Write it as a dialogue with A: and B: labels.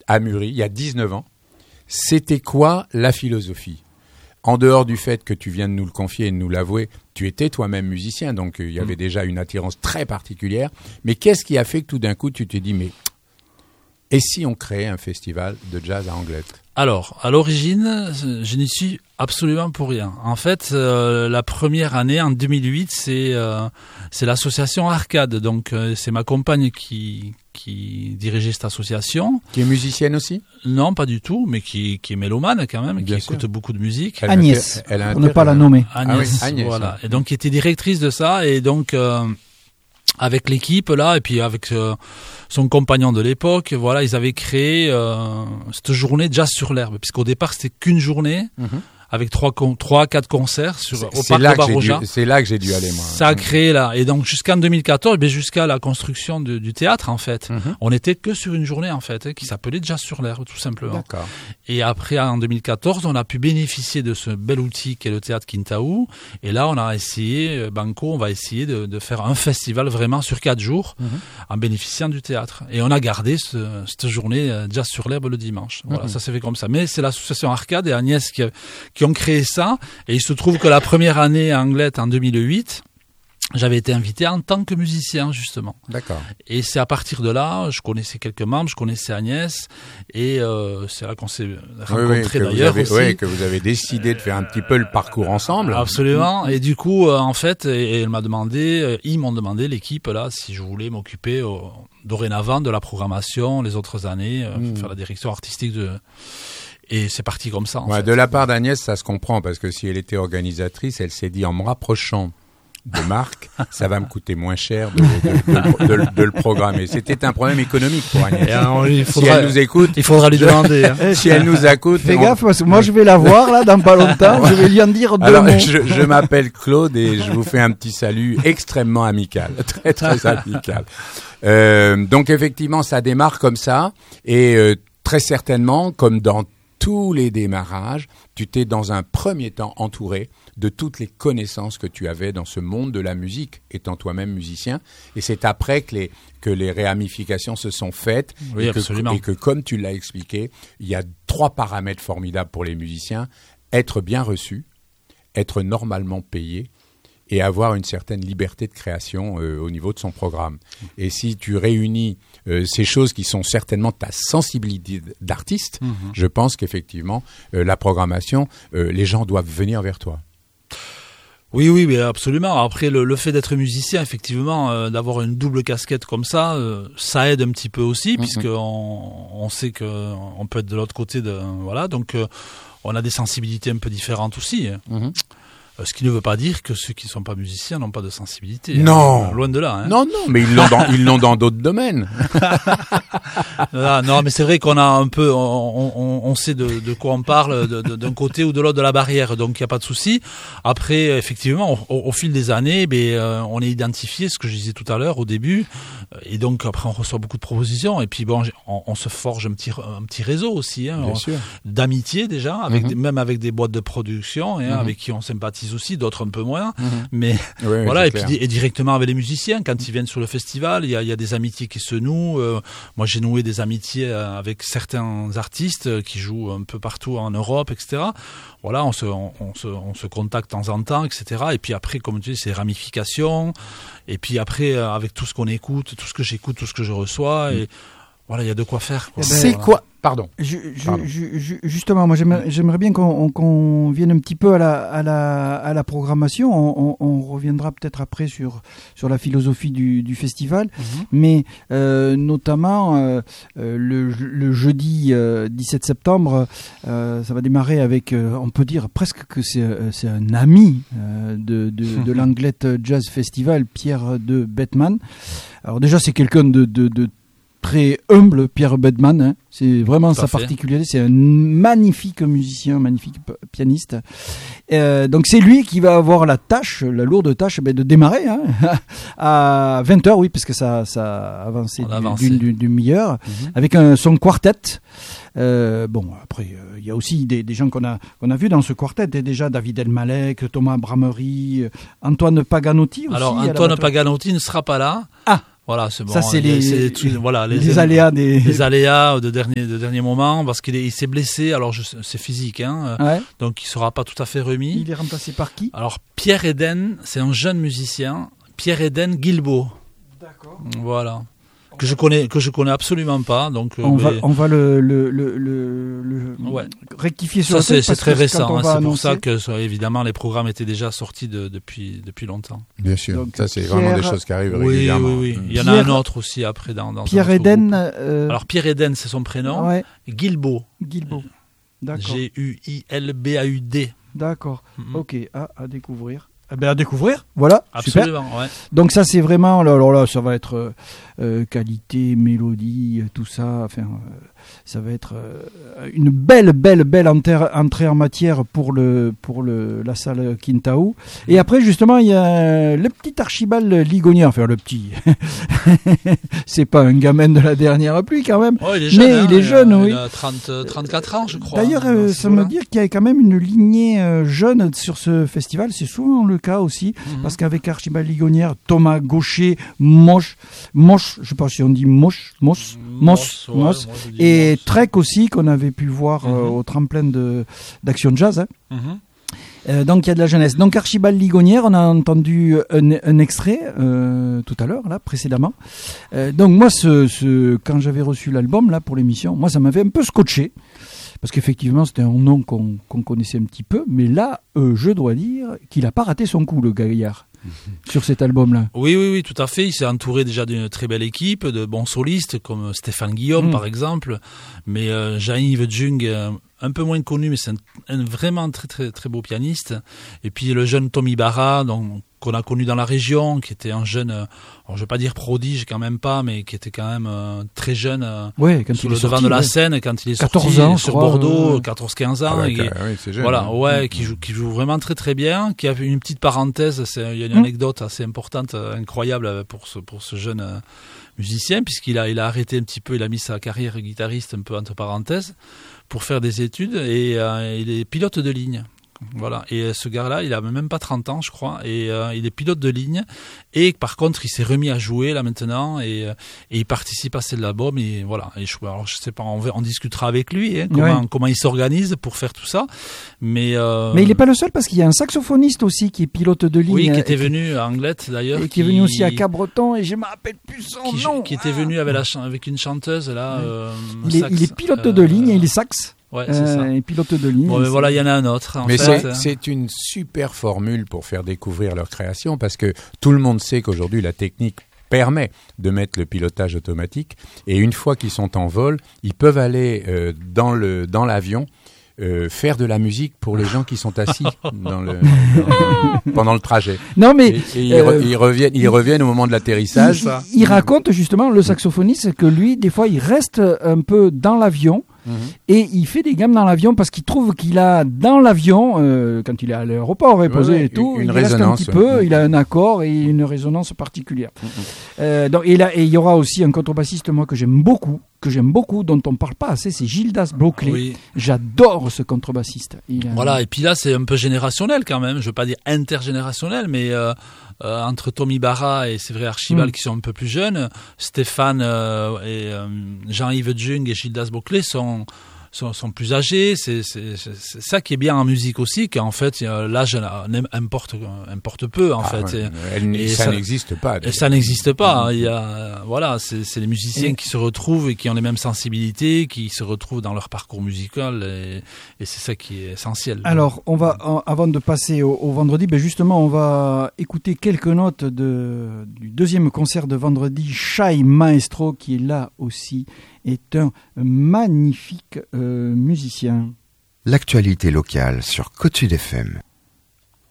A: à Muri, il y a 19 ans. C'était quoi la philosophie ? En dehors du fait que tu viens de nous le confier et de nous l'avouer, tu étais toi-même musicien, donc il y avait déjà une attirance très particulière. Mais qu'est-ce qui a fait que tout d'un coup, tu t'es dit, mais et si on créait un festival de jazz à Anglette ?
B: Alors, à l'origine, je n'y suis absolument pour rien. En fait, la première année, en 2008, c'est l'association Arcade. Donc, c'est ma compagne qui dirigeait cette association.
A: Qui est musicienne aussi ?
B: Non, pas du tout, mais qui est mélomane quand même, qui écoute beaucoup de musique.
C: Agnès, pour ne pas la nommer.
B: Agnès, voilà. Et donc, qui était directrice de ça. Et donc, avec l'équipe là, et puis avec son compagnon de l'époque, voilà, ils avaient créé cette journée Jazz sur l'herbe, puisqu'au départ, c'était qu'une journée. Avec 3-4 concerts au parc de Baroja.
A: C'est là que j'ai dû aller, moi.
B: Ça a créé là. Et donc, jusqu'en 2014, jusqu'à la construction du théâtre, en fait, on n'était que sur une journée, en fait, qui s'appelait Jazz sur l'herbe, tout simplement.
A: D'accord.
B: Et après, en 2014, on a pu bénéficier de ce bel outil qu'est le théâtre Kintaou. Et là, on a essayé, Banco, on va essayer de faire un festival vraiment sur 4 jours, en bénéficiant du théâtre. Et on a gardé cette journée Jazz sur l'herbe le dimanche. Voilà, ça s'est fait comme ça. Mais c'est l'association Arcade et Agnès qui ont créé ça, et il se trouve que la première année à Anglette, en 2008, j'avais été invité en tant que musicien, justement.
A: D'accord.
B: Et c'est à partir de là, je connaissais quelques membres, je connaissais Agnès, et c'est là qu'on s'est rencontrés d'ailleurs aussi.
A: Oui, que vous avez décidé de faire un petit peu le parcours ensemble.
B: Absolument, et du coup, en fait, ils m'ont demandé, l'équipe, là, si je voulais m'occuper dorénavant de la programmation, les autres années, faire la direction artistique Et c'est parti comme ça.
A: De la part d'Agnès, ça se comprend, parce que si elle était organisatrice, elle s'est dit, en me rapprochant de Marc, ça va me coûter moins cher de le programmer. C'était un problème économique pour Agnès. Si elle nous écoute,
B: il faudra lui demander.
A: Si elle nous écoute,
C: fais gaffe, parce que moi je vais la voir là dans pas longtemps. Je vais lui en dire 2 mots.
A: Je m'appelle Claude et je vous fais un petit salut extrêmement amical, très très amical. Donc effectivement, ça démarre comme ça, et très certainement, comme dans tous les démarrages, tu t'es dans un premier temps entouré de toutes les connaissances que tu avais dans ce monde de la musique, étant toi-même musicien. Et c'est après que les ramifications se sont faites.
B: Oui, absolument.
A: Et que, comme tu l'as expliqué, il y a 3 paramètres formidables pour les musiciens. Être bien reçu, être normalement payé, et avoir une certaine liberté de création au niveau de son programme. Et si tu réunis ces choses qui sont certainement ta sensibilité d'artiste, je pense qu'effectivement, la programmation, les gens doivent venir vers toi.
B: Oui, mais absolument. Après, le fait d'être musicien, effectivement, d'avoir une double casquette comme ça, ça aide un petit peu aussi, puisqu'on sait qu'on peut être de l'autre côté voilà, donc on a des sensibilités un peu différentes aussi. Ce qui ne veut pas dire que ceux qui ne sont pas musiciens n'ont pas de sensibilité.
A: Non.
B: Loin de là.
A: Non, mais ils l'ont dans d'autres domaines.
B: Non, mais c'est vrai qu'on a un peu, on sait de quoi on parle d'un côté ou de l'autre de la barrière, donc il n'y a pas de souci. Après, effectivement, au fil des années, on est identifié, ce que je disais tout à l'heure au début, et donc après on reçoit beaucoup de propositions, et puis on se forge un petit réseau aussi,
A: Bien sûr.
B: d'amitié déjà, même avec des boîtes de production, avec qui on sympathise aussi, d'autres un peu moins, mais voilà, et puis et directement avec les musiciens quand ils viennent sur le festival, il y a des amitiés qui se nouent. Moi j'ai noué des amitiés avec certains artistes qui jouent un peu partout en Europe, etc. Voilà, on se contacte de temps en temps, etc. Et puis après, comme tu dis, c'est ramifications, et puis après avec tout ce qu'on écoute, tout ce que j'écoute, tout ce que je reçois, et voilà, il y a de quoi faire.
A: C'est quoi? Pardon.
C: Justement, moi j'aimerais bien qu'on vienne un petit peu à la programmation. On reviendra peut-être après sur la philosophie du festival, mais notamment le jeudi 17 septembre, ça va démarrer avec, on peut dire presque que c'est un ami de l'Anglette Jazz Festival, Pierre de Bettman. Alors déjà, c'est quelqu'un de très humble, Pierre Bedman, hein. C'est vraiment sa particularité. C'est un magnifique musicien, magnifique pianiste. Donc c'est lui qui va avoir la lourde tâche de démarrer à 20h, oui, parce que ça a avancé d'une demi-heure, avec son quartet. Après, il y a aussi des gens qu'on a vus dans ce quartet, déjà David Elmalek, Thomas Bramery, Antoine Paganotti aussi.
B: Alors Antoine Paganotti ne sera pas là. Voilà, c'est bon.
C: Ça, c'est
B: les
C: aléas
B: les aléas de dernier moment, parce qu'il s'est blessé. Alors, c'est physique, hein.
C: Ouais.
B: Donc, il sera pas tout à fait remis.
C: Il est remplacé par qui?
B: Alors, Pierre Eden, c'est un jeune musicien. Pierre Eden Guilbeault.
C: D'accord.
B: Voilà. Que je connais absolument pas. Donc,
C: on va rectifier sur
B: ça. C'est très récent. C'est pour ça que, évidemment, les programmes étaient déjà sortis depuis longtemps.
A: Bien sûr. Donc, ça, c'est vraiment des choses qui arrivent régulièrement.
B: Oui. Il y en a un autre aussi après dans
C: Pierre Eden.
B: Alors, Pierre Eden, c'est son prénom. Ouais. Guilbeault.
C: D'accord.
B: Guilbeaud.
C: D'accord. Ok. À découvrir. À découvrir, voilà.
B: Absolument,
C: super.
B: Ouais.
C: Donc ça c'est vraiment, alors là ça va être qualité, mélodie, tout ça. Enfin, ça va être une belle entrée en matière pour la salle Quintao. Et après justement il y a le petit Archibald Ligonier, enfin le petit. C'est pas un gamin de la dernière pluie quand même.
B: Oh, il est jeune,
C: mais il est jeune, oui.
B: Il a 34 ans, je crois.
C: D'ailleurs, ça me dit qu'il y a quand même une lignée jeune sur ce festival. C'est souvent le cas aussi, parce qu'avec Archibald Ligonière, Thomas Gaucher, Moche, je sais pas si on dit Moche, et Trek aussi, qu'on avait pu voir au tremplin d'Action Jazz. Hein. Donc il y a de la jeunesse. Donc Archibald Ligonière, on a entendu un extrait tout à l'heure, là, précédemment. Donc moi, quand j'avais reçu l'album là pour l'émission, moi ça m'avait un peu scotché. Parce qu'effectivement, c'était un nom qu'on connaissait un petit peu. Mais là, je dois dire qu'il n'a pas raté son coup, le gaillard, sur cet album-là.
B: Oui, tout à fait. Il s'est entouré déjà d'une très belle équipe, de bons solistes, comme Stéphane Guillaume, par exemple. Mais Jean-Yves Jung, un peu moins connu, mais c'est un vraiment très, très, très beau pianiste. Et puis le jeune Tommy Barra, qu'on a connu dans la région, qui était un jeune, alors je ne vais pas dire prodige quand même pas, mais qui était quand même très jeune sur le devant de la scène quand il est sorti
C: 14 ans,
B: sur Bordeaux, 14-15 ans.
A: Oui, c'est jeune.
B: Voilà, qui joue vraiment très très bien, qui a une petite parenthèse, il y a une anecdote assez importante, incroyable pour ce jeune musicien, puisqu'il a arrêté un petit peu, il a mis sa carrière guitariste un peu entre parenthèses pour faire des études, et il est pilote de ligne. Voilà, et ce gars-là, il a même pas 30 ans, je crois, et il est pilote de ligne, et par contre, il s'est remis à jouer là maintenant, et il participe à cet album, et voilà. Et alors, je sais pas, on discutera avec lui, hein, comment il s'organise pour faire tout ça, mais
C: il est pas le seul, parce qu'il y a un saxophoniste aussi qui est pilote de ligne.
B: Oui, qui était venu à Anglette d'ailleurs,
C: et qui est venu aussi à Cabreton, et je me rappelle plus son nom.
B: Qui était venu avec une chanteuse là.
C: Il est pilote de ligne, et il est sax.
B: Ouais, c'est ça.
C: Et pilote de ligne.
B: Bon, mais voilà, il y en a un autre.
A: Mais c'est une super formule pour faire découvrir leur création, parce que tout le monde sait qu'aujourd'hui la technique permet de mettre le pilotage automatique, et une fois qu'ils sont en vol, ils peuvent aller dans l'avion. Faire de la musique pour les gens qui sont assis pendant le trajet.
C: Non, mais
A: ils reviennent au moment de l'atterrissage.
C: Il raconte justement, le saxophoniste, que lui, des fois, il reste un peu dans l'avion. Et il fait des gammes dans l'avion parce qu'il trouve qu'il a dans l'avion, quand il est à l'aéroport posé et tout, il reste un petit peu, il a un accord et une résonance particulière. Donc, et il y aura aussi un contrebassiste, moi, que j'aime beaucoup, dont on parle pas assez, c'est Gildas Brockley. Oui. J'adore ce contrebassiste.
B: Voilà, et puis là, c'est un peu générationnel quand même, je veux pas dire intergénérationnel, mais entre Tommy Barra et c'est vrai Archibald qui sont un peu plus jeunes, Stéphane et Jean-Yves Jung et Gildas Brockley sont plus âgés. C'est ça qui est bien en musique aussi, qu'en fait l'âge importe peu en fait.
A: Ça n'existe pas.
B: Ça n'existe pas. Il y a c'est les musiciens qui se retrouvent et qui ont les mêmes sensibilités, qui se retrouvent dans leur parcours musical, et c'est ça qui est essentiel.
C: Alors on va avant de passer au vendredi, justement on va écouter quelques notes du deuxième concert de vendredi, Shai Maestro, qui est là aussi, est un magnifique musicien.
D: L'actualité locale sur Côte Sud FM.